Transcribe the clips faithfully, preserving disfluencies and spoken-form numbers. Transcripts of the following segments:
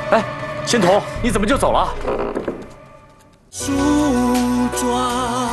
哎，仙童，你怎么就走了？ 梳妆。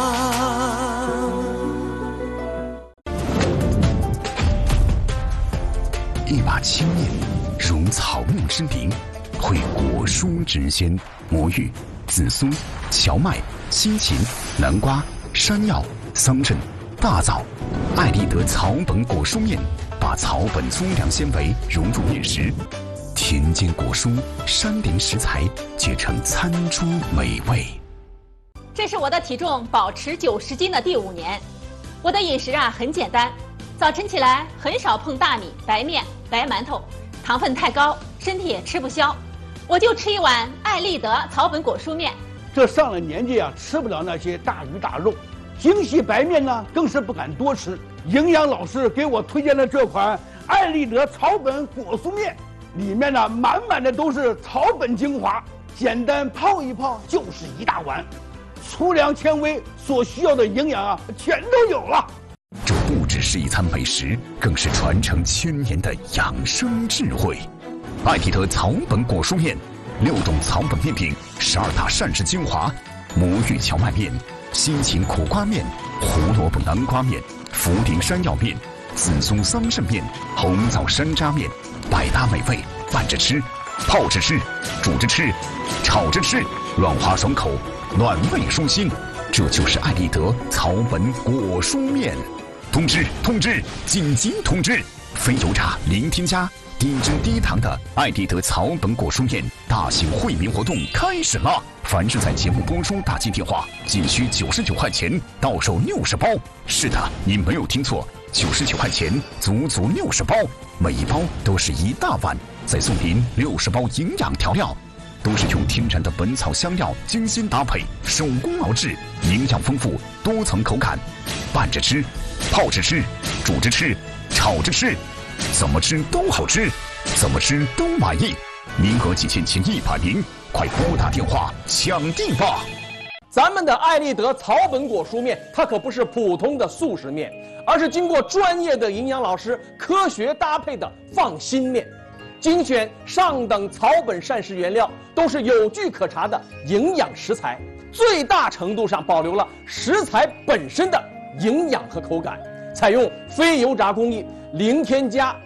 一把青面，如草木之灵，绘果蔬之鲜。魔芋、紫苏、荞麦、西芹、南瓜、山药、桑葚、大枣，艾丽德草本果蔬面，把草本粗粮纤维融入面食，田间果蔬、山林食材结成餐桌美味。 这是我的体重保持九十斤的第五年，我的饮食啊很简单，早晨起来很少碰大米、白面、白馒头，糖分太高，身体也吃不消，我就吃一碗艾丽德草本果蔬面。 这上了年纪啊，吃不了那些大鱼大肉，精细白面呢更是不敢多吃。营养老师给我推荐的这款艾丽德草本果蔬面，里面呢满满的都是草本精华，简单泡一泡就是一大碗。粗粮纤维所需要的营养啊，全都有了。 这不只是一餐美食，更是传承千年的养生智慧。艾丽德草本果蔬面，六种草本面品，十二大膳食精华：魔芋荞麦面、西芹苦瓜面、胡萝卜南瓜面、茯苓山药面、紫苏桑葚面、红枣山楂面，百搭美味，拌着吃，泡着吃，煮着吃，炒着吃，软滑爽口，暖胃舒心。这就是艾丽德草本果蔬面。通知通知，紧急通知！非油炸、零添加、低脂低糖的艾丽德草本果蔬面大型惠民活动开始了！凡是在节目播出打进电话，仅需九十九块钱，到手六十包。是的，你没有听错，九十九块钱，足足六十包，每一包都是一大碗，再送您六十包营养调料。都是用天然的本草香料精心搭配，手工熬制，营养丰富，多层口感，拌着吃，泡着吃，煮着吃，炒着吃，怎么吃都好吃，怎么吃都满意。名额仅限前一百名，快拨打电话抢订吧！ 咱们的艾丽德草本果蔬面，它可不是普通的速食面，而是经过专业的营养老师科学搭配的放心面。精选上等草本膳食原料，都是有据可查的营养食材，最大程度上保留了食材本身的营养和口感，采用非油炸工艺，零添加。